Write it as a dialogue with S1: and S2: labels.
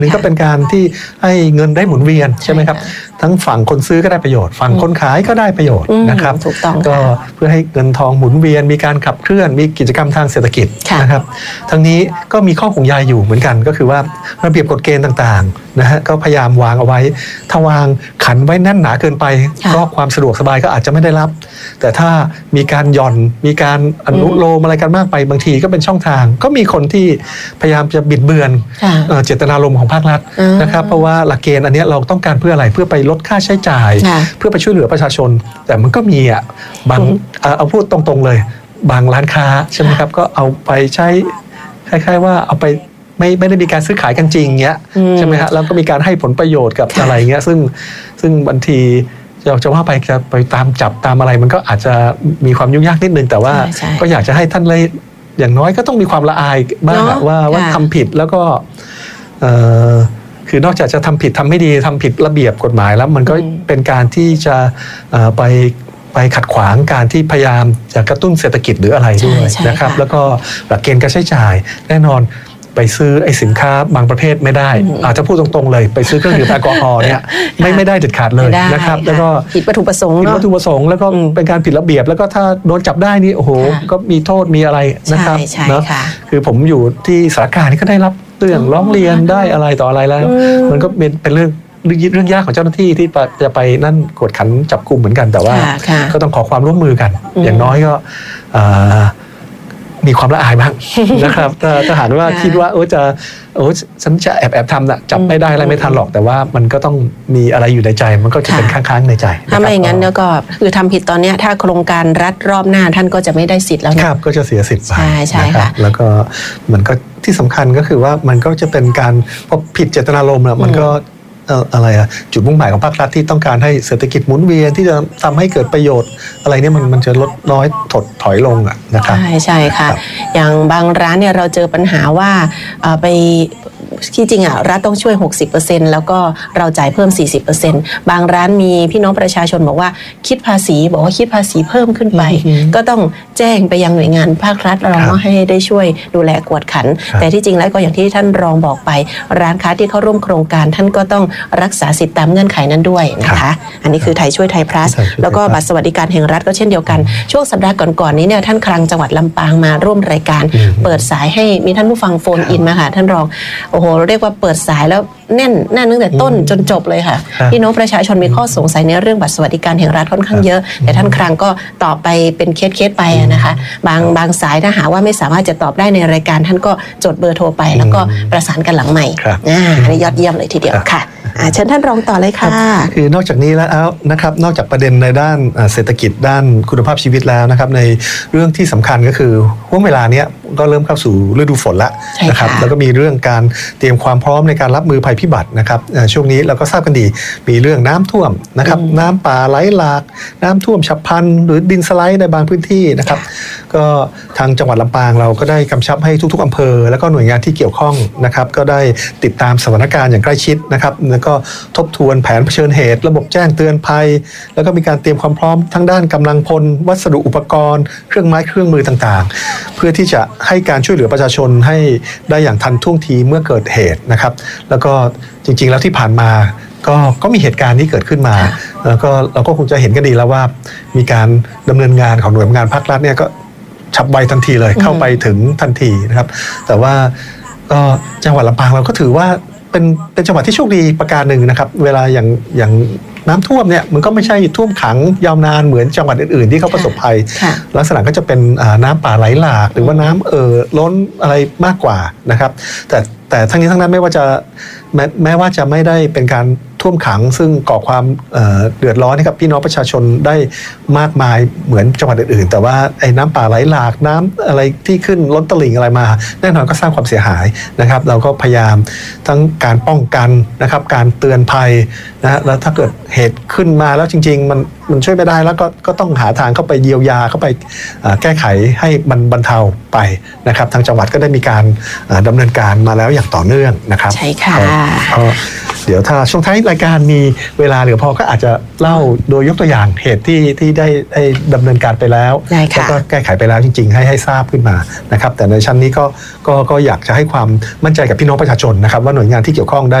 S1: นึงก็เป็นการที่ให้เงินได้หมุนเวียนใช่ไหมครับทั้งฝั่งคนซื้อก็ได้ประโยชน์ฝั่งคนขายก็ได้ประโยชน์นะครับก็เพื่อให้เงินทองหมุนเวียนมีการขับเคลื่อนมีกิจกรรมทางเศรษฐกิจนะครับทั้งนี้ก็มีข้อห่วงใยอยู่เหมือนกันก็คือว่าระเบียบกฎเกณฑ์ต่างๆนะฮะก็พยายามวางเอาไว้ถ้าวางขันไว้แน่นหนาเกินไปก็ความสะดวกสบายก็อาจจะไม่ได้รับแต่ถ้ามีการหย่อนมีการอนุโลมอะไรกันมากไปบางทีก็เป็นช่องทางก็มีคนที่พยายามจะบิดเบือนเจตนารมณ์ของภาครัฐนะครับเพราะว่าหลักเกณฑ์อันนี้เราต้องการเพื่ออะไรเพื่อไปลดค่าใช้จ่ายเพื่อไปช่วยเหลือประชาชนแต่มันก็มีบางเอาพูดตรงๆเลยบางร้านค้าใช่ไหมครับก็เอาไปใช้คล้ายๆว่าเอาไปไม่ได้มีการซื้อขายกันจริงเงี้ยใช่ไหมฮะแล้วก็มีการให้ผลประโยชน์กับอะไรเงี้ยซึ่งบางทีจะว่าไปจะไปตามจับตามอะไรมันก็อาจจะมีความยุ่งยากนิดนึงแต่ว่าก็อยากจะให้ท่านเลยอย่างน้อยก็ต้องมีความละอายบ้างว่าทำผิดแล้วก็คือนอกจากจะทำผิดทำไม่ดีทำผิดระเบียบกฎหมายแล้วมันก็เป็นการที่จะไปขัดขวางการที่พยายามจะกระตุ้นเศรษฐกิจหรืออะไรด้วยนะครับแล้วก็หลักเกณฑ์การใช้จ่ายแน่นอนไปซื้อไอ้สินค้าบางประเภทไม่ได้อาจจะพูดตรงๆเลยไปซื้อเครื่องดื่มแอลกอฮอล์เนี่ยไม่ได้เด็ดขาดเลยนะครับแล้วก็
S2: ผิดวัตถุประสงค์
S1: ผิดวัตถุประสงค์แล้วก็เป็นการผิดระเบียบแล้วก็ถ้าโดนจับได้นี่โอ้โหก็มีโทษมีอะไรนะครับเนาะคือผมอยู่ที่สารการนี่ก็ได้รับเรื่องร้องเรียนได้อะไรต่ออะไรแล้วมันก็เป็นเรื่องยากของเจ้าหน้าที่ที่จะไปนั่นกดขันจับกุมเหมือนกันแต่ว่าก็ต้องขอความร่วมมือกันอย่างน้อยก็มีความละอายบ้างนะครับถ้าหากว่าคิดว่าฉันจะแอบทำนะจับไม่ได้อะไรไม่ทันหรอกแต่ว่ามันก็ต้องมีอะไรอยู่ในใจมันก็จะเป็นค้างๆในใจ
S2: ถ้าไม่อย่างนั้นเนี่ยก็คือทำผิดตอนนี้ถ้าโครงการรัฐรอบหน้าท่านก็จะไม่ได้สิทธิ์แล้ว
S1: ครับก็จะเสียสิทธิ์ไป
S2: ใช่ค่ะ
S1: แล้วก็มันก็ที่สำคัญก็คือว่ามันก็จะเป็นการพอผิดเจตนารมณ์แล้วมันก็อะไรจุดมุ่งหมายของภาครัฐที่ต้องการให้เศรษฐกิจหมุนเวียนที่จะทำให้เกิดประโยชน์อะไรเนี่ยมันจะลดน้อยถอยลงนะครับ
S2: ใช่ค่ะอย่างบางร้านเนี่ยเราเจอปัญหาว่าไปที่จริงรัฐต้องช่วย 60% แล้วก็เราจ่ายเพิ่ม 40% บางร้านมีพี่น้องประชาชนบอกว่าคิดภาษีเพิ่มขึ้นไปก็ต้องแจ้งไปยังหน่วยงานภาครัฐเราเนาะให้ได้ช่วยดูแลกวดขันแต่ที่จริงแล้วก็อย่างที่ท่านรองบอกไปร้านค้าที่เข้าร่วมโครงการท่านก็ต้องรักษาสิทธิตามเงื่อนไขนั้นด้วยนะคะอันนี้คือไทยช่วยไทยพลัสแล้วก็บัตรสวัสดิการแห่งรัฐก็เช่นเดียวกันช่วงสัปดาห์ก่อนๆนี้เนี่ยท่านคลังจังหวัดลำปางมาร่วมรายการเปิดสายให้มีท่านผู้ฟังโฟนอินมาค่ะท่านรองโอ้โหเรียกว่าเปิดสายแล้วแน่นตั้งแต่ต้นจนจบเลยค่ะพี่น้องประชาชนมีข้อสงสัยในเรื่องบัตรสวัสดิการแห่งรัฐค่อนข้างเยอะแต่ท่านคลังก็ตอบไปเป็นเคสไปนะคะบางสายถ้าหาว่าไม่สามารถจะตอบได้ในรายการท่านก็จดเบอร์โทรไปแล้วก็ประสานกันหลังใหม่อันนี้ยอดเยี่ยมเลยทีเดียวค่ะเชิญท่านรองต่อเลยค่ะ
S1: คือนอกจากนี้แล้วนะครับนอกจากประเด็นในด้านเศรษฐกิจด้านคุณภาพชีวิตแล้วนะครับในเรื่องที่สำคัญก็คือห่วงเวลานี้ก็เริ่มเข้าสู่ฤดูฝนแล้วนะครับแล้วก็มีเรื่องการเตรียมความพร้อมในการรับมือภัยพิบัตินะครับช่วงนี้เราก็ทราบกันดีมีเรื่องน้ำท่วมนะครับน้ำป่าไหลหลากน้ำท่วมฉับพลันหรือดินสไลด์ในบางพื้นที่นะครับก็ทางจังหวัดลำปางเราก็ได้กำชับให้ทุกๆอำเภอแล้วก็หน่วยงานที่เกี่ยวข้องนะครับก็ได้ติดตามสถานการณ์อย่างใกล้ชิดนะครับแล้วก็ทบทวนแผนเผชิญเหตุระบบแจ้งเตือนภัยแล้วก็มีการเตรียมความพร้อมทั้งด้านกำลังพลวัสดุอุปกรณ์เครื่องไม้เครื่องมือต่างๆเพื่อที่จะให้การช่วยเหลือประชาชนให้ได้อย่างทันท่วงทีเมื่อเกิดเหตุนะครับแล้วก็จริงๆแล้วที่ผ่านมาก็มีเหตุการณ์ที่เกิดขึ้นมาแล้วก็เราก็คงจะเห็นกันดีแล้วว่ามีการดำเนินงานของหน่วยงานภาครัฐเนี่ยก็ฉับไวทันทีเลยเข้าไปถึงทันทีนะครับแต่ว่าก็จังหวัดลำปางเราก็ถือว่าเป็นจังหวัดที่โชคดีประการหนึ่งนะครับเวลาอย่างน้ำท่วมเนี่ยมันก็ไม่ใช่ท่วมขังยาวนานเหมือนจังหวัดอื่นๆที่เขาประสบภัยลักษณะก็จะเป็นน้ำป่าไหลหลากหรือว่าน้ำล้นอะไรมากกว่านะครับแต่ทั้งนี้ทั้งนั้นแม้ว่าจะไม่ได้เป็นการท่วมขังซึ่งก่อความเดือดร้อนให้กับพี่น้องประชาชนได้มากมายเหมือนจังหวัดอื่นๆแต่ว่าไอ้น้ำป่าไหลหลากน้ำอะไรที่ขึ้นล้นตลิ่งอะไรมาแน่นอนก็สร้างความเสียหายนะครับเราก็พยายามทั้งการป้องกันนะครับการเตือนภัยนะแล้วถ้าเกิดเหตุขึ้นมาแล้วจริงๆมันช่วยไม่ได้แล้วก็ต้องหาทางเข้าไปเยียวยาเข้าไปแก้ไขให้มันบรรเทาไปนะครับทางจังหวัดก็ได้มีการดำเนินการมาแล้วอย่างต่อเนื่องนะครับ
S2: ใช่ค่ะ
S1: เดี๋ยวถ้าช่วงท้ายรายการมีเวลาเหลือพอก็อาจจะเล่าโดยยกตัวอย่างเหตุที่ได้ดำเนินการไปแล้ว
S2: ได้ค่ะ
S1: แล้วก็แก้ไขไปแล้วจริงๆให้ทราบขึ้นมานะครับแต่ในชั้นนี้ก็อยากจะให้ความมั่นใจกับพี่น้องประชาชนนะครับว่าหน่วยงานที่เกี่ยวข้องได้